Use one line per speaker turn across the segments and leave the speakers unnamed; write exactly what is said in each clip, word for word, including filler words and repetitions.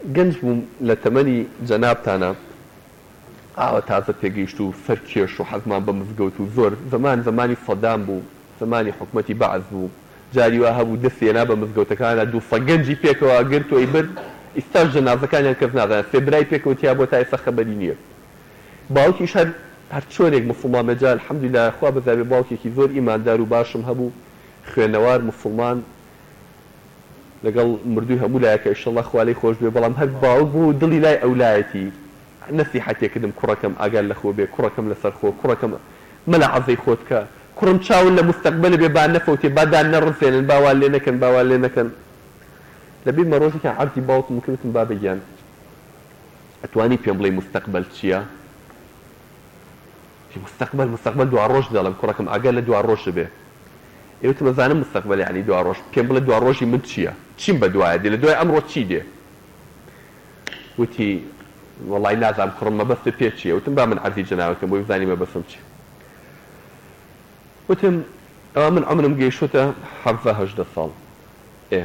گەنج بووم لە تەمەنی جەنابتانە ئاوە تازە پێگەیشت و سەرکێش و حەزمان بە مزگەوت و زۆر زەمان زەمانی سەدام بوو، زەمانی حکومەتی بەعەز بوو، جاری وا هەبوو دەستێنا بە مزگەوتەکانە دوو سەد گەنجی پێکەوە گرت و ئەیبرد ئێستاش جەنازەکانیان کەس نازانێت فێبرای پێکەوتیا بۆ تا ئێستا خەبەری نییە. باوکیش هەر هەر چۆنێک موسڵمان بێجا الحەمدولیللا خوا بەزابێ باوکێکی زۆر ئیماندار و باشم هەبوو، خوێنەوار موسڵمان لەگەڵ مردووی هەموو لایەکە ئینشەڵڵا خوا لێی خۆش بێ، بەڵام هەر باوک بوو دڵی لای ئەولایەتی نەسیحەتێکردم کوڕەکەم ئاگال لە خۆ بێ، کوڕەکەم لەسەر خۆ، کوڕەکەم مەلا عەزەی خۆت کە، کوڕم چاون لە مستەقبەلە بێ با نەفەوتێ با دان نەڕفێنن، باوان لێ نەکەن باوان لێ نەکەن. لەبیر مە ڕۆژێکیان عەرزی باوکم کردم با بگیان ئەتوانی پێم بڵێ مستەقبەل چییە؟ مستەقبەل مستەقبەل دوا ڕۆژ دەڵێم کوڕەکەم ئاگال لە دوا ڕۆژە بێ. ئێوە مەزانم مستەقبەل یعنی دوا ڕۆژ، پێم بڵێ دوا ڕۆژی من چییە؟ چیم بە دوایە دێ، لە دوای ئەمڕۆ چی دێ؟ وتی وەڵای نازانم کوڕم مەبەستە پێ چییە؟ وتم با من عەرزی جەنابەکەم بۆی بزانی مەبەستم چییە. وتم ئەوە من عەمرم گەیشتووەتە حەڤدە هەژدە ساڵ. ئێ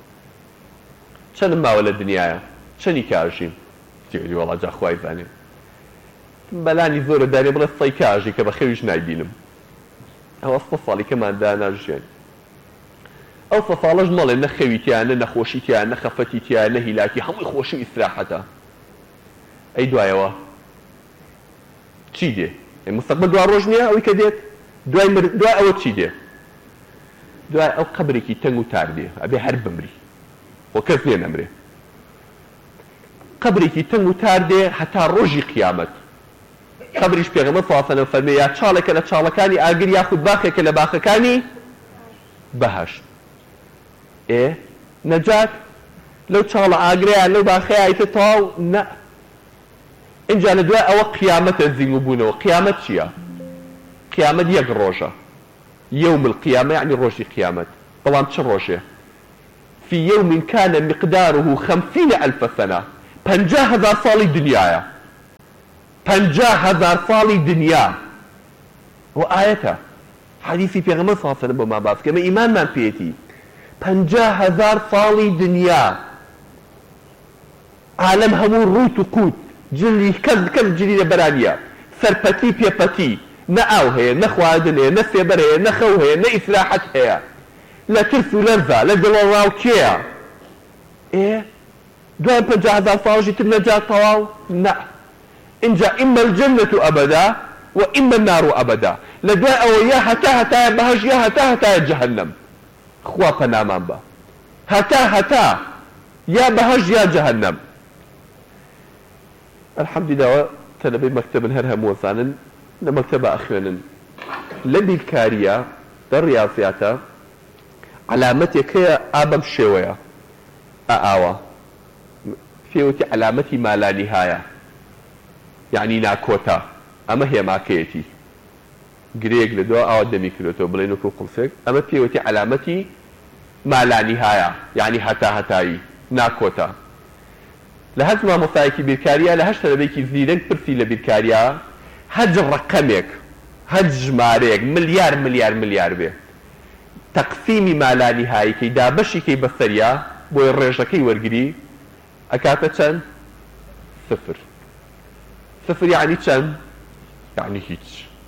چەندم ماوە لە دنیایە؟ چەندی کاژیم؟ جێری وەڵا جا خوای زانێ. بەلانی زۆرە دارێ بڵێ سەی کاژی کە بە خەویش نایبینم. ئەوە سە ساڵی کەماندا ناژیان. ئەو سە ساڵەش مەڵێ نە خەویتیان، نە نەخۆشیتیان، نە خەفەتیتیان، نە هیلاکی، هەمووی خۆشی و ئیستراحەتە. ئەی دوایەوە چی دێ؟ مستەقبەل دوا ڕۆژ نییە ئەوەی کە دێت؟ دوای دوای ئەوە چی دێ؟ دوای ئەو قەبرێکی تەنگ و تار دێ، ئەبێ هەر بمری بۆ کەس نێ نەمرێ. قەبرێکی تەنگ و تار دێ هەتا ڕۆژی قیامەت. قەبریش پێغەمبەر صلی الله عەلەیه وسەلەم فەرمێ یا چاڵێکە لە چاڵەکانی ئاگر یاخود باخێکە لە باخەکانی بەهەشت. ئێ نەجات لەو چاڵە ئاگرەیە لەو باخەیە ئەیتە تەواو نە. اینجا لە دوای ئەوە قیامەتە زیندوو بوونەوە. قیامەت چییە؟ قیامەت یەک ڕۆژە. یوم القیامە یعنی ڕۆژی قیامەت. بەڵام چ ڕۆژێ؟ في يوم كان مقداره خمسين ألف سنة. پەنجا هەزار ساڵی دنیایە. پەنجا هەزار ساڵی دنیا. و ئایەتە حەدیثی پێغەمبەر صلی الله عەلەیه وسەلەم بۆ ما باس کە ئێمە ئیمانمان پێێتی. پەنجا هەزار ساڵی دنیا. عالەم هەموو ڕووت و قووت جلی کەس کەس جلی لە بەرانیە. سەرپەتی پێپەتی، نە ئاو هەیە، نە خواردن هەیە، نە سێبەر هەیە، نە خەو هەیە، نە ئیسراحەت هەیە، لە ترس و لەرزە، لە دڵەڕاو کێیە؟ ئێ دوای پەنجا هەزار ساڵیشی تر نەجات تەواو؟ نە. اینجا ئیمە الجەنەة ئەبەدا و ئیمە النار ئەبەدا. لە دوای ئەوە یا هەتا هەتایە بەهەشت یا هەتا هەتایە جەهەنەم. خوا پەنامان بە. هەتا هەتا یا بەهەشت یا جەهەنەم. الحەمدولیللا تەلەبەی مەکتەبن هەر هەموو زانن لە مەکتەبە ئەخوێنن. لە بیرکاریە لە ڕیاضیاتە علامەتێک هەیە ئا بەم شێوەیە ئا ئاوە پێوتی علامەتی مالانیهایە یعنی ناکۆتا. ئەمە هێماکەیەتی گرێک لە دوا ئاوا دەمی کردێتەوە بڵێن وەکو قورسێک. ئەمە پێوتی علامەتی مالانیهایە یعنی هەتا هەتایی ناکۆتا. لە هەست مامۆستایەکی بیرکاریە لە هەشت تەلەبەیەکی زیرەک پرسی لە بیرکاریە هەج ڕەقەمێک هەج ژمارەیەک ملیار ملیار ملیار بێ تەقسیمی مالانیهایەکەی دابەشیکەی بەسەریە بۆی ڕێژەکەی وەرگری ئەکاتە چەند؟ سفر. سفر یعنی چەند؟ یعنی هیچ.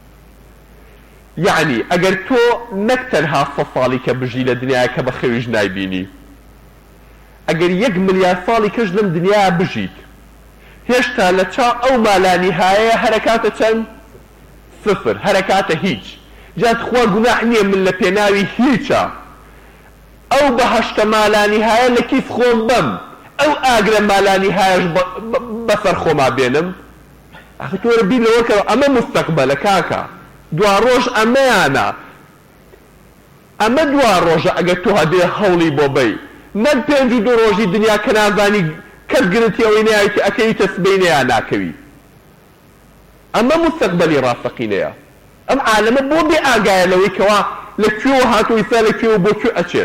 یعنی ئەگەر تۆ نەک تەنها سە ساڵی کە بژی لە دنیاە کە بە خەویش نایبینی، ئەگەر یەک ملیار ساڵی کەش لەم دنیا بژیت هێشتا لە چاو ئەو مالانیهایە هەرەکاتە چەند؟ سفر. هەرەکاتە هیچ. جات خوا گوناح نییە من لە پێناوی هیچە ئەو بەهەشتە مالانیهایە لە کیف خۆم بەم ئەو ئاگرە مالانیهایەش بەسەر خۆما بێنم. ئەخە تۆرە بیر لەوە کە ئەمە مستەقبەلە کاکە، دوا ڕۆژ ئەمەیانە. ئەمە دوا ڕۆژە ئەگەر تۆ هەبێ هەوڵی بۆ بەی، نەک پێنج و دوو ڕۆژی دنیا کە نازانی کەس گرنتی ئەوەی نایەتی ئەکەویتە سبەی نەیان ناکەوی. ئەمە مستەقبەلی ڕاستەقینەیە. ئەم عالەمە بۆ بێ ئاگایە لەوەی کەوا لەکوێوە هاتووە ئیسا لەکوێوە بۆ کوێ ئەچێت.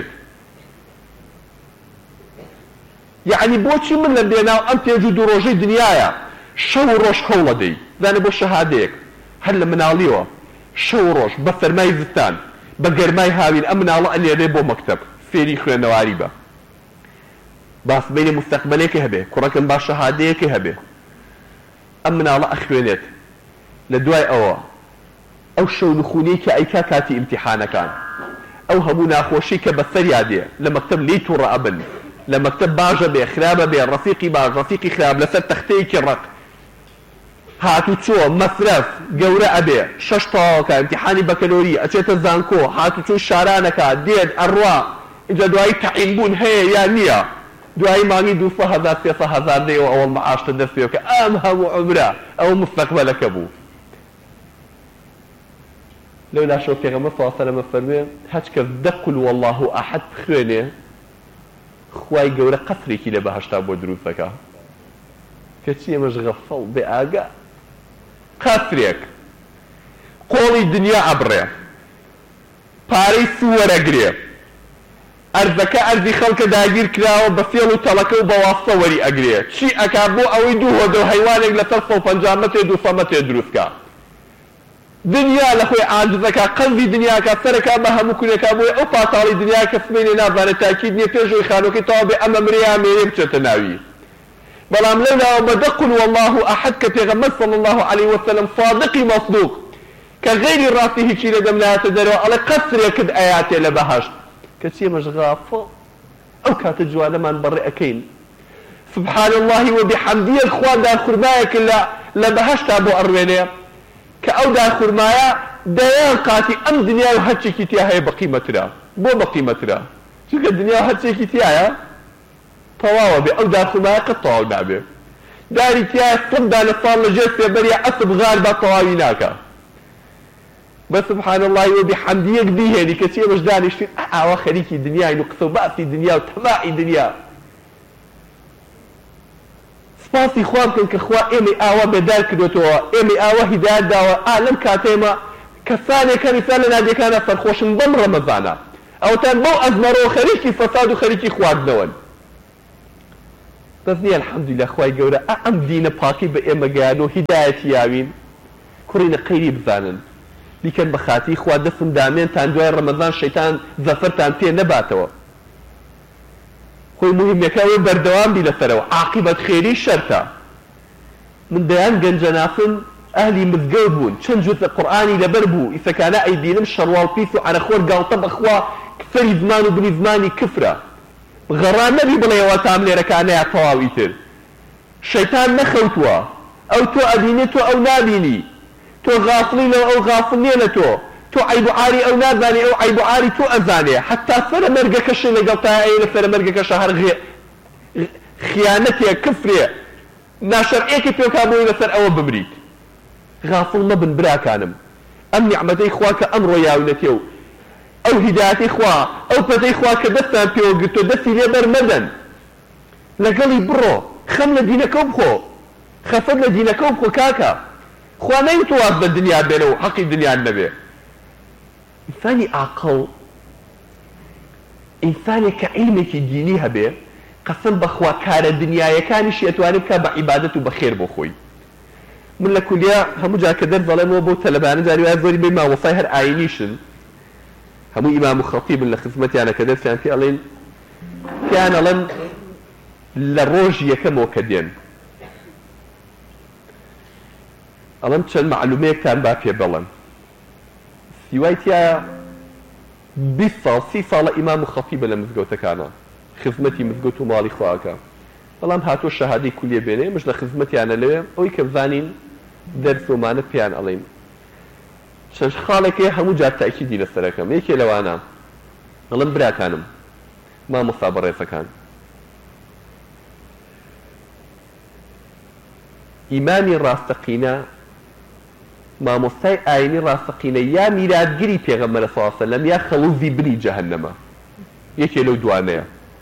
یعنی بۆچی من لە بێناو ئەم پێنج و دوو ڕۆژەی دنیایە شەو ڕۆژ هەوڵە دەی زانێ بۆ شەهادەیەک هەر لە مناڵیەوە شەو ڕۆژ بە فەرمای زستان بە گەرمای هاوین ئەم مناڵە ئەنێرێ بۆ مەکتەب فێری خوێندەواری بە. باسبینی مستقبلێکی هەبێ کوڕەکەم با شەهادەیەکی هەبێ ئەم مناڵە ئەخوێنێت لە دوای ئەوە ئەو شەو نخوونەیەکی ئەیکا کاتی ئیمتیحانەکان ئەو هەموو ناخۆشی کە بەسەریا دێ لە مەکتەب لێی تووڕە ئەبن لە مەکتەب باشە بێ خراپە بێ ڕەفیقی باش ڕەفیقی خراپ لەسەر تەختەیەکی ڕق هاتوو چۆ مەصرف گەورە ئەبێ شەش تەواوەکە ئیمتیحانی بەکەلۆری ئەچێتە زانکۆ هاتوو چۆ شارانەکە دێت ئەڕوا اینجا دوایی تەعیین هەیە یان نییە دوایی مانگی دووسە هەزار سێسە هەزار دەیەوە ئەوەڵ مەعاشتە دەستێەوە کە ئەم هەموو عومرە ئەو مستەقبەلەکە بوو لەولا شەو پێغەمبەر صلی الله علیه وسلم فەرمووی هەچ کەس دەقل والله ئەحەد بخوێنێ خوای گەورە قەسرێکی لە بەهەشتا بۆ دروست دەکا کەچی ئێمەش غەفڵ بێ ئاگا قەسرێک قۆڵی دنیا ئەبڕێ پارەی سووەرەگرێ ئەرزەکە ئەرزی خەڵکە داگیر کراوە بە فێڵ و تەڵەکە و بە واستە وەری ئەگرێ چی ئەکا بۆ ئەوەی دوو هۆدە و حەیوانێک لەسەر سەد و پەنجا مەترێ دووسە مەترێ دروستکە دنیا لە خۆی عاجزەکە قەلبی دنیاکە سەرەکە بە هەموو کورێکە بۆی ئەو پاتاڵی دنیا کە سمێنێ نازانێت تاکید نییە پێشەوەی خانۆکەی تەواو بێ ئەمە مریا مێرێ بچێتە ناوی بەڵام لەولاوە بەدەقل والله ئەحەد کە پێغەمبەر صلی الله عليه وسلم صادقی مەصدوق کە غەیری ڕاستی هیچی لەدەم نایەتە دەرەوە ئەڵێ قەسرێکت ئەیاتێ لە بەهەشت کەچی ئێمەش غافڵ ئەو کاتە جوانەمان بەڕێ ئەەکەین سبحان الله وبحمده خوا دارخورمایەکە لە بەهەشتا بۆ ئەڕوێنێ کە ئەو دارخورمایە دەیان قاتی ئەم دنیا و هەرچێکی تیا هەیە بەقیمەترا بۆ بەقیمەترا چونکە دنیا هەرچێکی تایە تەواوە بێ ئەو دارخورمایە قەت تەواو نابێ داری تایە سەد دانە ساڵ لەژێر سێبەریە ئەسب غار با تەواوی ناکە بە سبحان الله وبحمدیەک بیهێنی کەچی ئێمەش دانیشتین ئاوا خەریکی دنیاین و قسە و باسی دنیا و تەماعی دنیا سپاسی خوا بکەن کە خوا ئێمەی ئاوا بێدار کردوێتەوە ئێمەی ئاوا هیدایەت داوە ئا لەم کاتێمە کەسانێکە میسال لە نادیەکانە سەرخۆشن بەم ڕەمەزانە ئەوتان بەو ئەزمەرەوە خەریکی فەساد و خەریکی خواردنەوەن بەس نییە الحەمدولillah خوای گەورە ئەم دینە پاکی بە ئێمە گەیانەوە هیدایەتی یاوین کوڕینە قەیری بزانن بیکەن بە خاتی خوا دەستم دامێنتان دوای ڕەمەزان شەیتان زەفەرتان پێ نەباتەوە خۆی مهمەکەوە بەردەوام بی لەسەرەوە عاقبەت خێری شەرتە من دەیان گەنجەناسن ئەهلی مزگەوت بوون چەند جوتە قورئانی لەبەر بوو ئیسەکانە ئەیبینم شەڕواڵ پیس و عەرەخۆر گاڵتە بەخوا سەری زمان و بنی زمانی کفرە غەڕان نەبی بڵێەوە تام لێرەکانەیە تەواوی تر شەیتان نەخەوتووە ئەو تۆ ئەبینێت تۆ ئەو نابینی تۆ غافڵی لەوە ئەو غافڵ نییە لە تۆ تۆ عیب و عاری ئەو نازانی ئەو عیب و عاری تۆ ئەزانێ حتا سەرە مەرگەکەشی لەگەڵ تا ئەی لە سەرە مەرگەکەشە هەر خیانەتێ کفرێ ناشەرعەیەکی پێکا بۆی لەسەر ئەوە بمریت غافڵ مەبن براکانم ئەم نیعمەتەی خوا کە ئەمڕۆ یاونەتێ و ئەو هیدایەتەی خوا ئەو پەتەی خوا کە دەستان پێوە گرتۆ دەستی لێ بەرمەدەن لەگەڵی بڕۆ خەم لە دینەکە بخۆ خەفەت لە دینەکە بخۆ کاکە خوا نەیوتوات بە دنیا بێنە و حەقی دنیان نەبێ ئینسانی عاقڵ ئینسانێک کە عیلمێکی دینی هەبێ قەسەم بەخوا کارە دنیایەکانیشی ئەتوانێت بکات بە عیبادەت و بەخێر بۆ خۆی من لە کولیا هەموو جا کە دەربەڵێمەوە بۆ تەلەبانە جاری وایە زۆری بێ مامۆستای هەر ئاینیشن هەموو ئیمام و خەتیبن لە خزمەتیانە کە دەرسیان پێ ئەڵێن پێیان ئەڵێن لە ڕۆژ یەکەمەوە کە دێن ئەڵێم چەند معلومەیەکتان با پێ بەڵێن سیوای تایە بیست ساڵ سی ساڵە ئیمام و خەتیبە لە مزگەوتەکانە خزمەتی مزگەوت و ماڵی خواکە بەڵام هاتۆ شەهادەی کولیە بێنێ مش لە خزمەتیانە لەوێ ئەوەی کە بزانین دەرسۆمانە پێیان ئەڵێن چەند خاڵێکی هەموو جار تاکیدی لەسەرەکەم یەکێ لەوانە ئەڵێم براکانم مامۆستا بەڕێزەکان ئیمامی ڕاستەقینە مامۆستای ئاینی ڕاستەقینە یا میراتگیری پێغەمبەر صلی الله علیه وسلم یا خەڵوزی بنی جەهەنەمە یەکێ لەو دوانەیە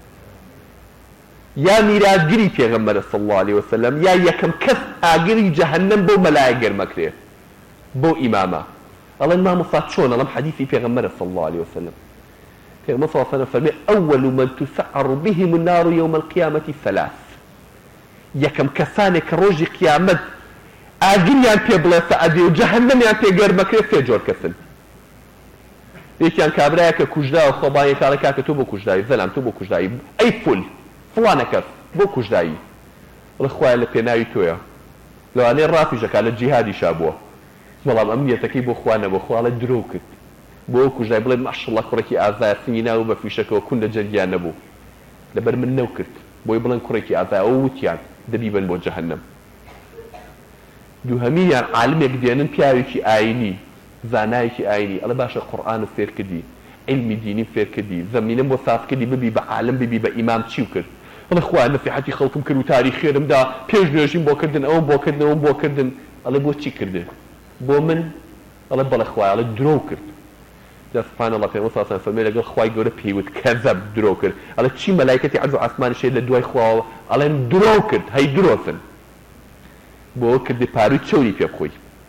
یا میراتگیری پێغەمبەر صلی الله علیه وسلم یا یەکەم کەس ئاگری جەهەنەم بۆ مەلایە گەرمەکرێ بۆ ئیمامە ئەڵێن مامۆستا چۆن ئەڵێم حەدیثی پێغەمبەر صلی الله علیه وسلم پێغەمبەر صلی الله علیه وسلم فەرمێ ئەوەل من تسعر بهم النار يوم القيامة ثلاث یەکەم کەسانێک کە ڕۆژی قیامەت ئاگریان پێ بڵێسە ئەدێ و جەهەنەمیان پێ گەرمەکرێ سێ جۆر کەسن یەکیان کابرایە کە کوژداوە خۆبانی کاڵە کاکە تۆ بۆ کوژداوی زەلام تۆ بۆ کوژداوی ئەی فول فڵانە کەس بۆ کوژدایی بڵێ خوایە لە پێناوی تۆیە لەوانەیە ڕافیشەکە لە جیهادیشا بووە بەڵام ئەمنیەتەکەی بۆ خوا نەبوو خوا لە درۆ کرد بۆ کوژای بڵێ ماشەڵڵا کوڕێکی ئازایە سنگی ناو بە فیشەکەەوە کون لە جەنگیان نەبوو لەبەر من نەو کرد بۆی بڵێن کوڕێکی ئازایە ئەو وتیان دەبیبن بۆ جەهەنەم دووهەمیان عالمێک دێنن پیاوێکی ئاینی زانایەکی ئاینی ئەڵێ باشە قورئانت فێر کردی علمی دینی فێر کردی زەمینەم بۆ ساف کردی ببی بە عالم ببی بە ئیمام چی کرد ئەڵێ خوا نەسیحەتی خەڵکم کرد و تاریخ خێرمدا پێش نوێژیم بۆ کردن ئەوم بۆ کردن ئەوم بۆ کردن ئەڵێ بۆ چی کردێ بۆ من ئەڵێ بەڵێ خوای ئەڵێ درۆ کرد سبحان الله پێغەمبەر صلی الله علیه و سلم لەگەڵ خوای گەورە پێیوت کەذەب درۆ کرد ئەڵێ چی مەلایکەتی عەرز و ئاسمانی شێ لە دوای خواوە ئەڵێن درۆ کرد هەی درۆسن بۆ ئەوە کردی پاروی چۆری پێ بخۆی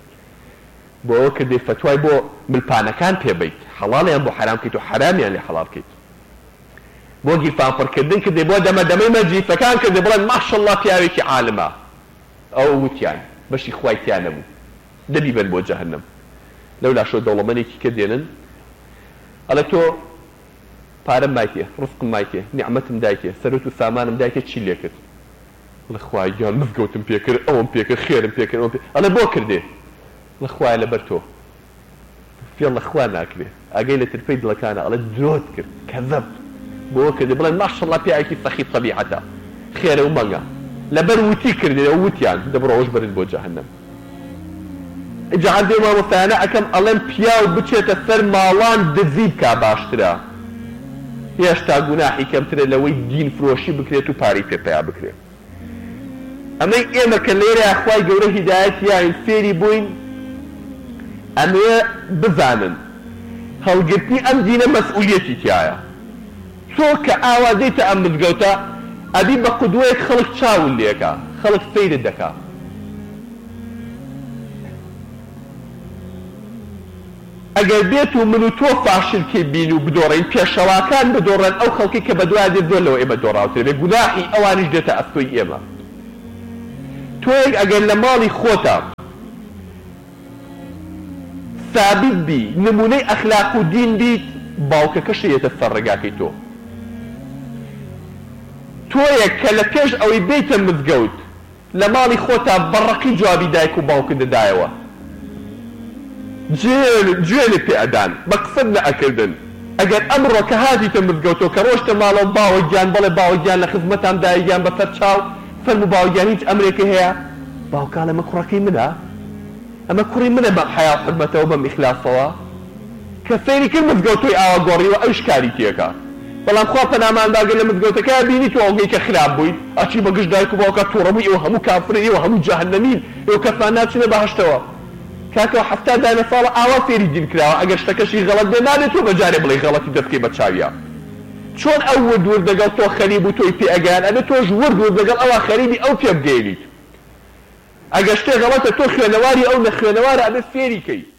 بۆ ئەوە کردی فتوای بۆ ملپانەکان پێبیت حەڵاڵیان بۆ حرام کەیت و حرامیان لێ حەڵاڵ کەیت بۆ گیرفانفڕکردن کردی بۆ دەمەدەمەی مەجلیسەکان کردی بڵێن ماشەڵڵا پیاوێکی عالمە ئەو وتیان بەشی خوای تیا نەبوو دەبیبن بۆ جەهەنەم لەولا شۆ دەوڵەمەندێکی کە دێنن ئەڵێ تۆ پارەم مایتێ ڕزقم مایتێ نیعمەتم دایتێ سەرۆت و سامانم دایتێ چی لێ کرد ئەڵێ خوای گیان مزگەوتم پێ کرد ئەوم پێ کرد خێرم پێ کرد ئەڵێ بۆ کردێ ئەڵێ خوایە لەبەر تۆ فێڵ لە خوا ناکرێ ئەگەی لە ترفەی دڵەکانە ئەڵێ درۆت کرد کەذەب بۆ کردی بڵێن ماشەڵڵا پیاوێکی سەخی تەبیعەتە خێرە و مەنگە لەبەر وتی کردێ ئەو وتیان دەبڕەوەش بەرن بۆ جەهەنەم جعل دێ مامۆستایانە ئەکەم ئەڵێم پیاو بچێتە سەر ماڵان دزی بکا باشترە هێشتا گوناحی کەمترە لەوەی دین فرۆشی بکرێت و پارەی پێ پیا بکرێت ئەمەی ئێمە کە لێرە خوای گەورە هیدایەتیان فێری بووین ئەمەیە بزانن هەڵگرتنی ئەم دینە مەسئولیەتی تایە تۆ کە ئاوازەیتە ئەم مزگەوتە ئەبی بە قودوەیەک خەڵک چاون لێکە خەڵک سەیرت دەکا ئەگەر بێت و من و تۆ فاشلکەی بین و بدۆڕین پێشەواکان بدۆڕن ئەو خەڵکی کە بەدوای دێت زۆر لەوە ئێمە دۆڕاوترێ بێ گوناحی ئەوانیش دێتە ئەستۆی ئێمە تۆیەک ئەگەر لە ماڵی خۆتە ثابت بی نمونەی ئەخلاق و دین بیت باوکەکەش دێتە سەر ڕێگاکەی تۆ تۆیەک کە لە پێش ئەوەی بێتە مزگەوت لە ماڵی خۆتا بەڕەقی جوابی دایک و باوکت دەدایەوە گوێ پێ ئەدان بە قسەت نەئەکردن ئەگەر ئەمڕۆ کە هاتیتە مزگەوتەوە کە ڕۆشتە ماڵەوە باوەگیان بەڵێ باوەگیان لە خزمەتان دایگیان بەسەر چاو فەرموو باوەگیان هیچ ئەمرێکی هەیە باوکان ئەمە کوڕەکەی منە ئەمە کوڕی منە بە حیا حرمەتەوە بەم ئیخلاسەوە کە سەیری کرد مزگەوتۆی ئاوا گۆڕیوە ئەوش کاری تێکە بەڵام خوا پەنامانداگەر لە مزگەوتەکە بینی تو ئەوگەی کە خراپ بوویت ئەچی بەگشت دایک و باوکە تووڕەبووی ئێوە هەموو کافرن ئێوە هەموو جەهەنەمین ئێوە کەسان ناچنە بەهەشتەوە کاکە حەفتا دانە ساڵە ئاوا فێری دین کراوە ئەگەر شتەکەشی غەڵەت بێ نابێت تۆ بەجارێ بڵێ غەڵەتی دەستکەی بە چاویە چۆن ئەو ورد ورد دەگەڵ تۆ خەریب و تۆی پێ ئەگەیان ئەبێ تۆش ورد ورد دەگەڵ ئەوە خەریبی ئەو پێ بگەێنیت ئەگەر شتێ غەڵەتە تۆ خوێنەواری ئەو نە خوێنەوارە ئەبێ فێری کەی